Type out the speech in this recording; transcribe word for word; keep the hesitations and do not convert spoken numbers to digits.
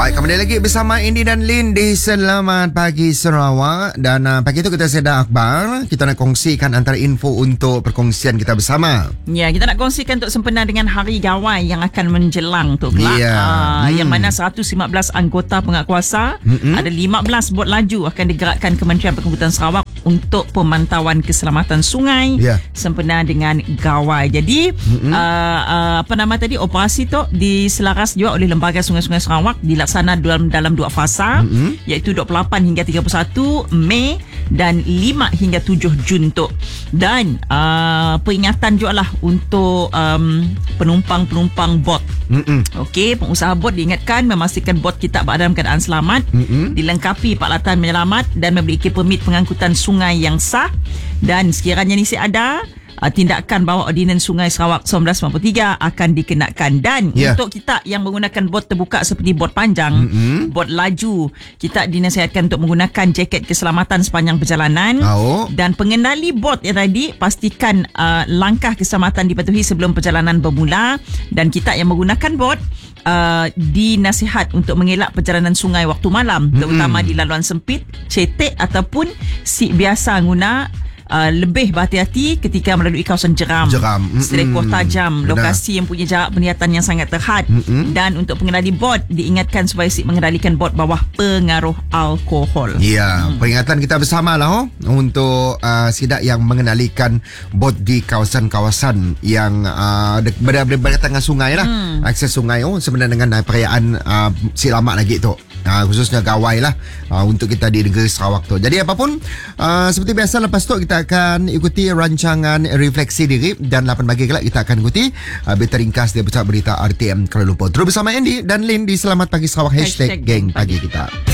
Baik, kembali lagi bersama Indi dan Lin di Selamat Pagi Sarawak. Dan uh, pagi itu kita sedar akhbar. Kita nak kongsikan antara info untuk perkongsian kita bersama. Ya, kita nak kongsikan untuk sempena dengan Hari Gawai yang akan menjelang tu kelak. Ya. Uh, hmm. Yang mana seratus lima belas anggota penguatkuasa, Mm-mm. ada lima belas bot laju akan digerakkan Kementerian Perhubungan Sarawak untuk pemantauan keselamatan sungai Ya. sempena dengan Gawai. Jadi uh, uh, apa nama tadi, operasi tu diselaras juga oleh Lembaga Sungai-Sungai Sarawak, dilaksana dalam dalam dua fasa, Mm-mm. iaitu dua puluh lapan hingga tiga puluh satu Mei dan lima hingga tujuh Jun tu. Dan uh, peringatan juga lah untuk um, penumpang-penumpang bot. Mm-mm. Okey, pengusaha bot diingatkan memastikan bot kita berada dalam keadaan selamat, Mm-mm. dilengkapi peralatan penyelamat dan memiliki permit pengangkutan sungai yang sah. Dan sekiranya ni ada uh, tindakan bawah Ordinan Sungai Sarawak seribu sembilan ratus sembilan puluh tiga akan dikenakan. Dan Yeah. untuk kita yang menggunakan bot terbuka seperti bot panjang, Mm-mm. bot laju, kita dinasihatkan untuk menggunakan jaket keselamatan sepanjang perjalanan. Oh. Dan pengendali bot yang tadi, pastikan uh, langkah keselamatan dipatuhi sebelum perjalanan bermula. Dan kita yang menggunakan bot uh, dinasihat untuk mengelak perjalanan sungai waktu malam, terutama di laluan sempit, cetek ataupun si biasa guna. Uh, lebih berhati-hati ketika melalui kawasan jeram, Jeram. Mm-mm. selekoh tajam, Benar. lokasi yang punya jarak penglihatan yang sangat terhad. Mm-mm. Dan untuk pengendali bot, diingatkan supaya si mengendalikan bot bawah pengaruh alkohol. Ya, hmm. peringatan kita bersama lah oh, untuk uh, sidak yang mengendalikan bot di kawasan-kawasan yang uh, ber- ber- berdekatan dengan sungai lah. Hmm. Akses sungai oh, sebenarnya dengan uh, perayaan uh, si lama lagi tu. Uh, khususnya Gawai lah uh, untuk kita di negeri Sarawak tu. Jadi apapun, uh, seperti biasa lepas tu kita akan ikuti rancangan refleksi diri dan lapan pagi kelak kita akan ikuti uh, berita ringkas dari pusat berita R T M Kuala Lumpur. Terus bersama Andy dan Lin di Selamat Pagi Sarawak. Hashtag, Hashtag Geng Pagi Kita.